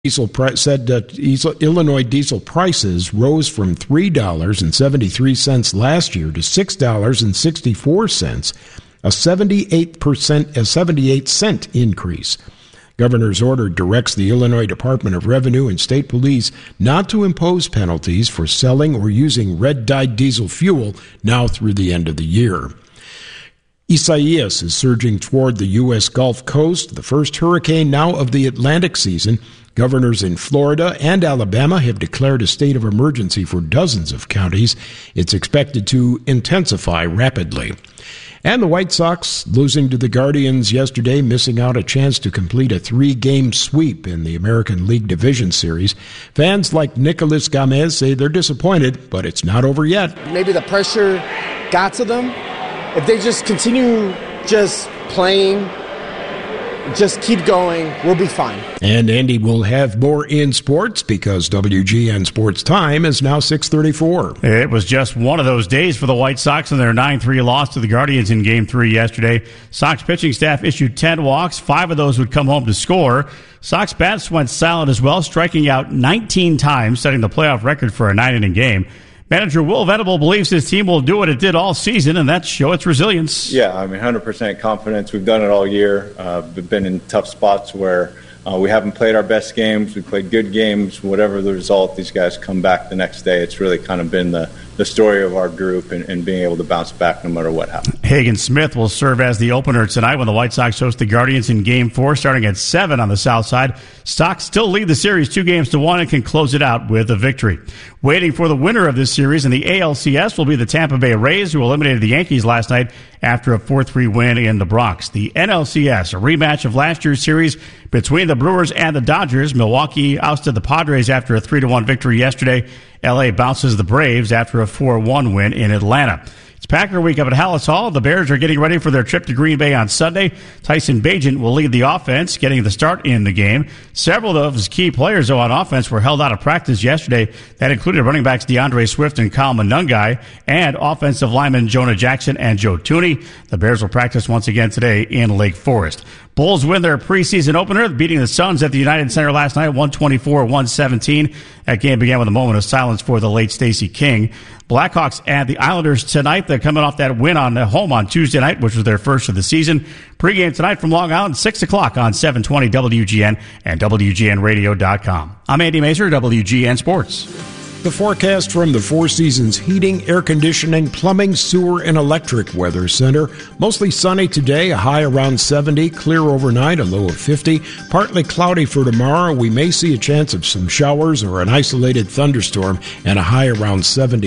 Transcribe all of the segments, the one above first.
said that Illinois diesel prices rose from $3.73 last year to $6.64, a 78-cent increase. Governor's order directs the Illinois Department of Revenue and state police not to impose penalties for selling or using red-dyed diesel fuel now through the end of the year. Isaias is surging toward the U.S. Gulf Coast, the first hurricane now of the Atlantic season. Governors in Florida and Alabama have declared a state of emergency for dozens of counties. It's expected to intensify rapidly. And the White Sox losing to the Guardians yesterday, missing out a chance to complete a 3-game sweep in the American League Division Series. Fans like Nicolas Gamez say they're disappointed, but it's not over yet. Maybe the pressure got to them. If they just continue just playing, just keep going, we'll be fine. And Andy will have more in sports because WGN Sports Time is now 6:34. It was just one of those days for the White Sox in their 9-3 loss to the Guardians in Game 3 yesterday. Sox pitching staff issued 10 walks. 5 of those would come home to score. Sox bats went silent as well, striking out 19 times, setting the playoff record for a 9-inning game. Manager Will Venable believes his team will do what it did all season, and that's show its resilience. Yeah, 100% confidence. We've done it all year. We've been in tough spots where we haven't played our best games. We played good games. Whatever the result, these guys come back the next day. It's really kind of been the story of our group and being able to bounce back no matter what happens. Hagen Smith will serve as the opener tonight when the White Sox host the Guardians in Game 4, starting at 7 on the south side. Sox still lead the series 2-1 and can close it out with a victory. Waiting for the winner of this series in the ALCS will be the Tampa Bay Rays, who eliminated the Yankees last night after a 4-3 win in the Bronx. The NLCS, a rematch of last year's series between the Brewers and the Dodgers. Milwaukee ousted the Padres after a 3-1 victory yesterday. LA bounces the Braves after a 4-1 win in Atlanta. It's Packer Week up at Hallis Hall. The Bears are getting ready for their trip to Green Bay on Sunday. Tyson Bagent will lead the offense, getting the start in the game. Several of his key players, though, on offense were held out of practice yesterday. That included running backs DeAndre Swift and Kyle Monungai, and offensive linemen Jonah Jackson and Joe Thuney. The Bears will practice once again today in Lake Forest. Bulls win their preseason opener, beating the Suns at the United Center last night, 124-117. That game began with a moment of silence for the late Stacey King. Blackhawks and the Islanders tonight. They're coming off that win on home on Tuesday night, which was their first of the season. Pre-game tonight from Long Island, 6 o'clock on 720 WGN and WGNradio.com. I'm Andy Mazer, WGN Sports. The forecast from the Four Seasons Heating, Air Conditioning, Plumbing, Sewer, and Electric Weather Center. Mostly sunny today, a high around 70, clear overnight, a low of 50. Partly cloudy for tomorrow. We may see a chance of some showers or an isolated thunderstorm, and a high around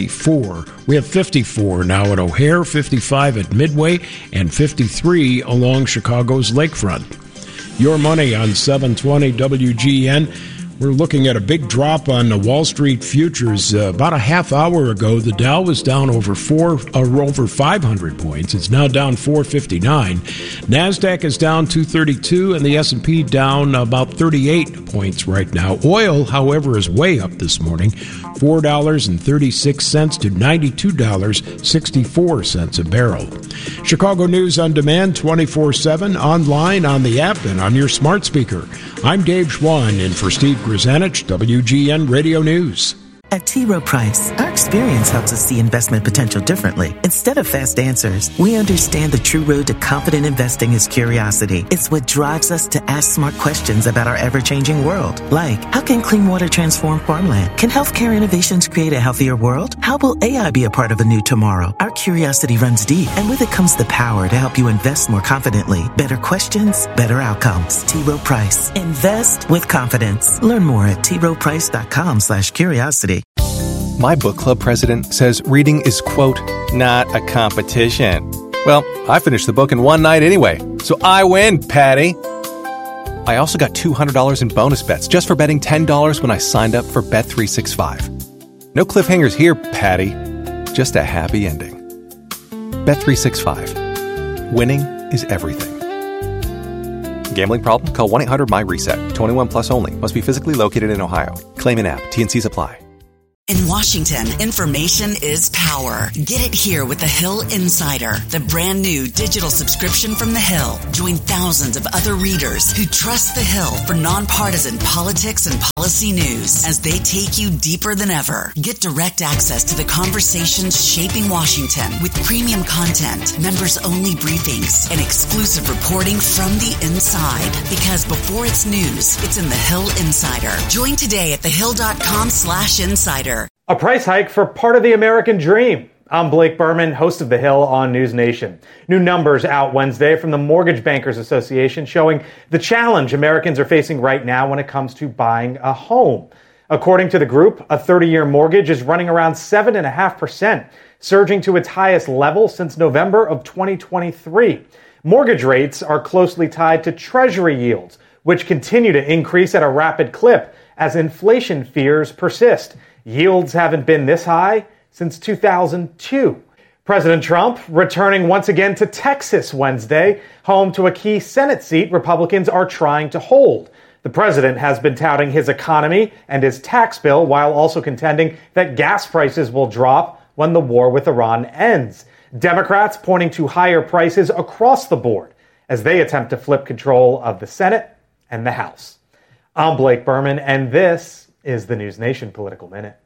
74. We have 54 now at O'Hare, 55 at Midway, and 53 along Chicago's lakefront. Your money on 720 WGN. We're looking at a big drop on the Wall Street futures. About a half hour ago, the Dow was down over 500 points. It's now down 459. NASDAQ is down 232, and the S&P down about 38 points right now. Oil, however, is way up this morning, $4.36 to $92.64 a barrel. Chicago News on Demand, 24/7, online, on the app, and on your smart speaker. I'm Dave Schwan, in for Steve Grzanich, WGN Radio News. At T. Rowe Price, our experience helps us see investment potential differently. Instead of fast answers, we understand the true road to confident investing is curiosity. It's what drives us to ask smart questions about our ever-changing world. Like, how can clean water transform farmland? Can healthcare innovations create a healthier world? How will AI be a part of a new tomorrow? Our curiosity runs deep, and with it comes the power to help you invest more confidently. Better questions, better outcomes. T. Rowe Price. Invest with confidence. Learn more at troweprice.com/curiosity. My book club president says reading is, quote, not a competition. Well, I finished the book in one night anyway, so I win, Patty. I also got $200 in bonus bets just for betting $10 when I signed up for Bet365. No cliffhangers here, Patty. Just a happy ending. Bet365. Winning is everything. Gambling problem? Call 1-800-MY-RESET. 21 plus only. Must be physically located in Ohio. Claim in app. T&Cs apply. In Washington, information is power. Get it here with the Hill Insider, the brand new digital subscription from the Hill. Join thousands of other readers who trust the Hill for nonpartisan politics and policy news as they take you deeper than ever. Get direct access to the conversations shaping Washington with premium content, members-only briefings, and exclusive reporting from the inside. Because before it's news, it's in the Hill Insider. Join today at thehill.com/insider. A price hike for part of the American dream. I'm Blake Berman, host of The Hill on News Nation. New numbers out Wednesday from the Mortgage Bankers Association showing the challenge Americans are facing right now when it comes to buying a home. According to the group, a 30-year mortgage is running around 7.5%, surging to its highest level since November of 2023. Mortgage rates are closely tied to Treasury yields, which continue to increase at a rapid clip as inflation fears persist. Yields haven't been this high since 2002. President Trump returning once again to Texas Wednesday, home to a key Senate seat Republicans are trying to hold. The president has been touting his economy and his tax bill while also contending that gas prices will drop when the war with Iran ends. Democrats pointing to higher prices across the board as they attempt to flip control of the Senate and the House. I'm Blake Berman, and this is the News Nation Political Minute.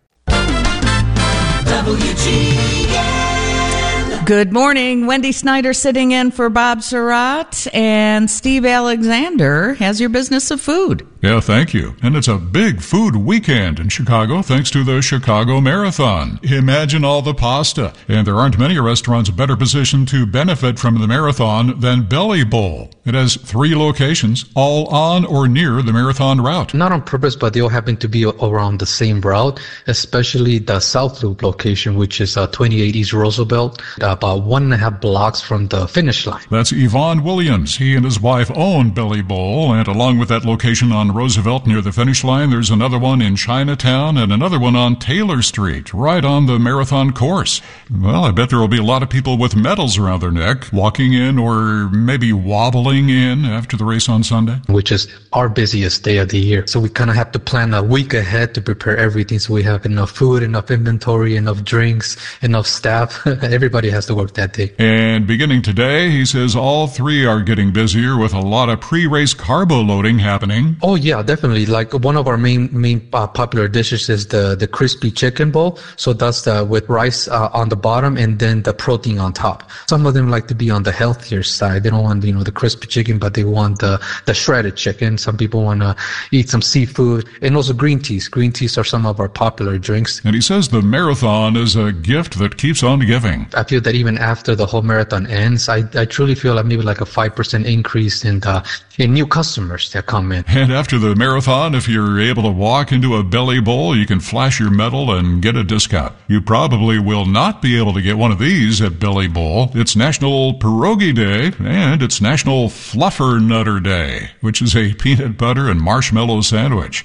WGN. Good morning. Wendy Snyder sitting in for Bob Surratt, and Steve Alexander has your business of food. Yeah, thank you. And it's a big food weekend in Chicago thanks to the Chicago Marathon. Imagine all the pasta. And there aren't many restaurants better positioned to benefit from the marathon than Belly Bowl. It has 3 locations, all on or near the marathon route. Not on purpose, but they all happen to be around the same route, especially the South Loop location, which is 28 East Roosevelt, about 1.5 blocks from the finish line. That's Yvonne Williams. He and his wife own Belly Bowl, and along with that location on Roosevelt near the finish line, there's another one in Chinatown and another one on Taylor Street, right on the marathon course. Well, I bet there will be a lot of people with medals around their neck, walking in or maybe wobbling in after the race on Sunday. Which is our busiest day of the year. So we kind of have to plan a week ahead to prepare everything so we have enough food, enough inventory, enough drinks, enough staff. Everybody has to work that day. And beginning today, he says all 3 are getting busier with a lot of pre-race carbo loading happening. Oh, yeah, definitely. Like one of our main popular dishes is the crispy chicken bowl. So that's with rice on the bottom and then the protein on top. Some of them like to be on the healthier side. They don't want, the crispy chicken, but they want the shredded chicken. Some people want to eat some seafood and also green teas. Green teas are some of our popular drinks. And he says the marathon is a gift that keeps on giving. I feel that even after the whole marathon ends, I truly feel like maybe like a 5% increase in new customers that come in. And after the marathon, if you're able to walk into a Belly Bowl, you can flash your medal and get a discount. You probably will not be able to get one of these at Belly Bowl. It's National Pierogi Day, and it's National Fluffernutter Day, which is a peanut butter and marshmallow sandwich.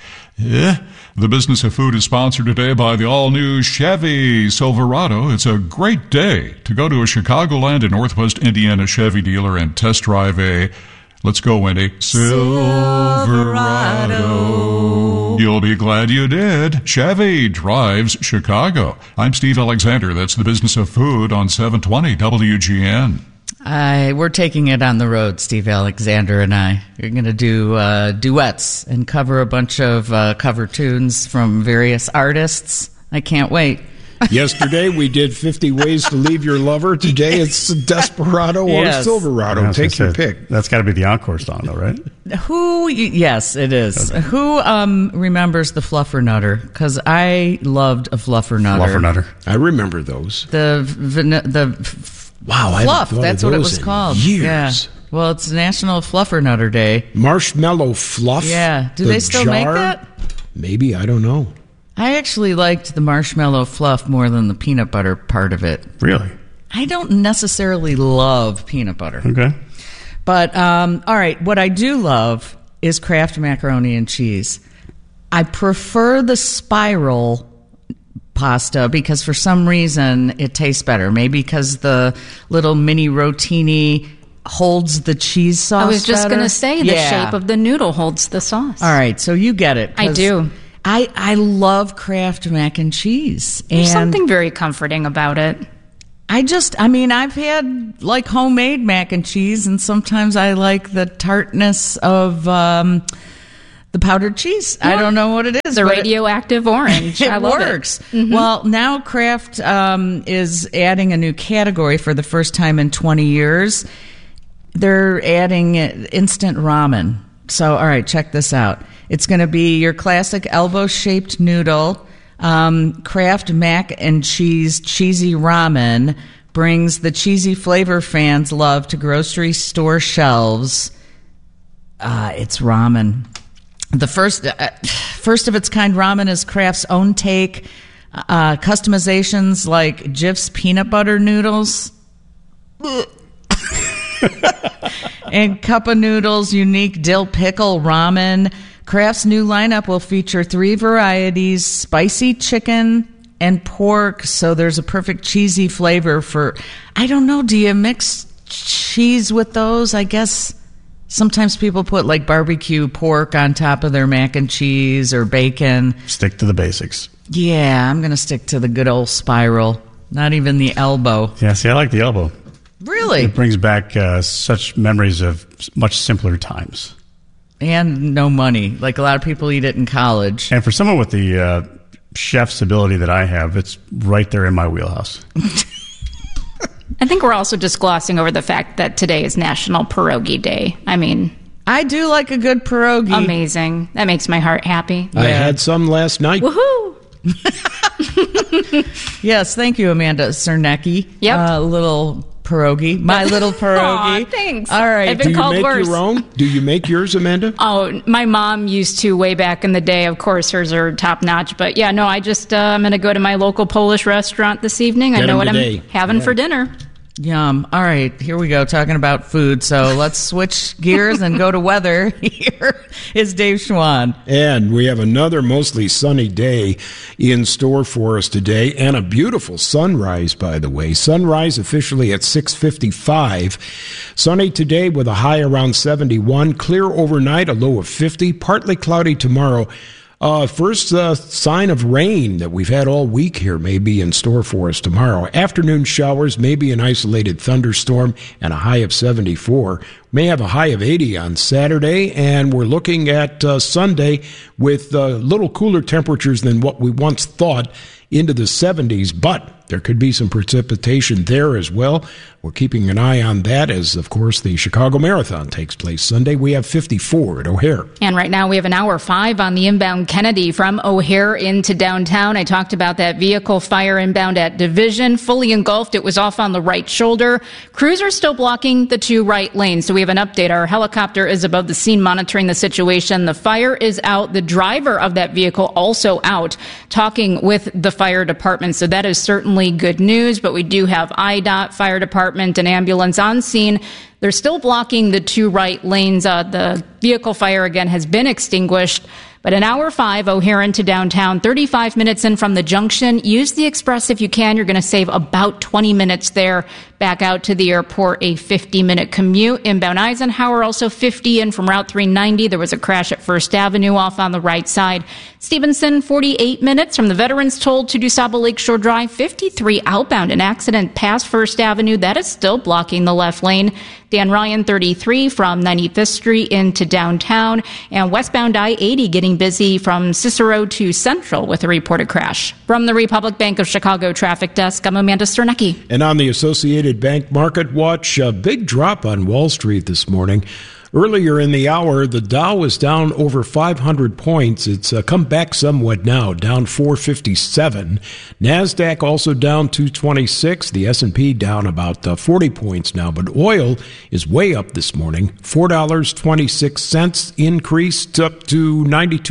The Business of Food is sponsored today by the all-new Chevy Silverado. It's a great day to go to a Chicagoland and Northwest Indiana Chevy dealer and test drive a... Let's go, Wendy. Silverado. You'll be glad you did. Chevy drives Chicago. I'm Steve Alexander. That's the Business of Food on 720 WGN. We're taking it on the road, Steve Alexander and I. We're going to do duets and cover a bunch of cover tunes from various artists. I can't wait. Yesterday, we did 50 Ways to Leave Your Lover. Today, it's Desperado or Silverado. Take your pick. That's got to be the encore song, though, right? Yes, it is. Okay. Who remembers the Fluffernutter? Because I loved a Fluffernutter. I remember those. Wow, fluff. That's what it was called. Years. Yeah. Well, it's National Fluffernutter Day. Marshmallow fluff. Yeah. Do they still make that? Maybe. I don't know. I actually liked the marshmallow fluff more than the peanut butter part of it. Really? I don't necessarily love peanut butter. Okay. But, all right, what I do love is Kraft macaroni and cheese. I prefer the spiral pasta because for some reason it tastes better. Maybe because the little mini rotini holds the cheese sauce I was just going to say the shape of the noodle holds the sauce. All right, so you get it. I do. I love Kraft mac and cheese. There's something very comforting about it. I've had like homemade mac and cheese, and sometimes I like the tartness of the powdered cheese. Yeah. I don't know what it is. The radioactive orange. It I love works. It. Mm-hmm. Well, now Kraft is adding a new category for the first time in 20 years. They're adding instant ramen. So, all right, check this out. It's going to be your classic elbow-shaped noodle. Kraft mac and cheese cheesy ramen brings the cheesy flavor fans love to grocery store shelves. It's ramen. The first of its kind ramen is Kraft's own take. Customizations like Jif's peanut butter noodles. And Cup of Noodles unique dill pickle ramen. Kraft's new lineup will feature 3 varieties, spicy chicken and pork, so there's a perfect cheesy flavor for, I don't know, do you mix cheese with those? I guess sometimes people put like barbecue pork on top of their mac and cheese or bacon. Stick to the basics. Yeah, I'm going to stick to the good old spiral, not even the elbow. Yeah, see, I like the elbow. Really? It brings back such memories of much simpler times. And no money. Like a lot of people eat it in college. And for someone with the chef's ability that I have, it's right there in my wheelhouse. I think we're also just glossing over the fact that today is National Pierogi Day. I mean, I do like a good pierogi. Amazing. That makes my heart happy. I had some last night. Woohoo! Yes, thank you, Amanda Cernecki. Yep. Little pierogi. My little pierogi. Aw, thanks. All right. I've been called worse. Do you make your own? Do you make yours, Amanda? Oh, my mom used to way back in the day. Of course, hers are top notch. But yeah, no, I just, I'm going to go to my local Polish restaurant this evening. I know what I'm having for dinner. Yum. All right, here we go, talking about food. So let's switch gears and go to weather. Here is Dave Schwann. And we have another mostly sunny day in store for us today, and a beautiful sunrise, by the way. Sunrise officially at 6:55. Sunny today with a high around 71. Clear overnight, a low of 50. Partly cloudy tomorrow. First sign of rain that we've had all week here may be in store for us tomorrow. Afternoon showers, maybe an isolated thunderstorm, and a high of 74. May have a high of 80 on Saturday, and we're looking at Sunday with little cooler temperatures than what we once thought, into the 70s, but there could be some precipitation there as well. We're keeping an eye on that as, of course, the Chicago Marathon takes place Sunday. We have 54 at O'Hare. And right now we have an hour 5 on the inbound Kennedy from O'Hare into downtown. I talked about that vehicle fire inbound at Division. Fully engulfed. It was off on the right shoulder. Crews are still blocking the 2 right lanes. So we have an update. Our helicopter is above the scene monitoring the situation. The fire is out. The driver of that vehicle also out, talking with the fire department. So that is certainly good news. But we do have IDOT, fire department, and ambulance on scene. They're still blocking the 2 right lanes. The vehicle fire, again, has been extinguished. But an hour 5, O'Hare into downtown, 35 minutes in from the junction. Use the express if you can. You're going to save about 20 minutes there. Back out to the airport, a 50-minute commute. Inbound Eisenhower, also 50 in from Route 390. There was a crash at First Avenue off on the right side. Stevenson, 48 minutes from the Veterans Toll to DuSable Lakeshore Drive. 53 outbound. An accident past First Avenue. That is still blocking the left lane. Dan Ryan, 33 from 95th Street into downtown. And westbound I-80 getting busy from Cicero to Central with a reported crash. From the Republic Bank of Chicago Traffic Desk, I'm Amanda Cernecki. And on the Associated Bank Market Watch, a big drop on Wall Street this morning. Earlier in the hour, the Dow was down over 500 points. It's come back somewhat now, down 457. NASDAQ also down 226. The S&P down about 40 points now. But oil is way up this morning, $4.26 increased up to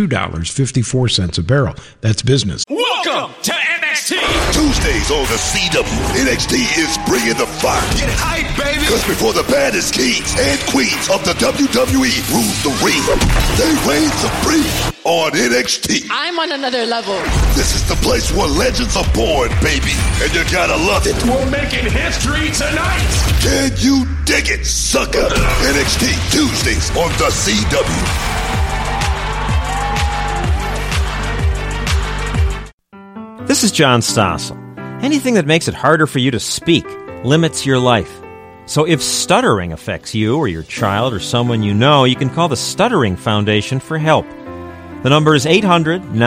$92.54 a barrel. That's business. Welcome to NXT. Tuesdays on the CW. NXT is bringing the fire. Get hype, baby. Because before the baddest kings and queens of the WWE rule the ring, they reign supreme on NXT. I'm on another level. This is the place where legends are born, baby. And you gotta love it. We're making history tonight. Can you dig it, sucker? NXT Tuesdays on the CW. This is John Stossel. Anything that makes it harder for you to speak limits your life. So if stuttering affects you or your child or someone you know, you can call the Stuttering Foundation for help. The number is 800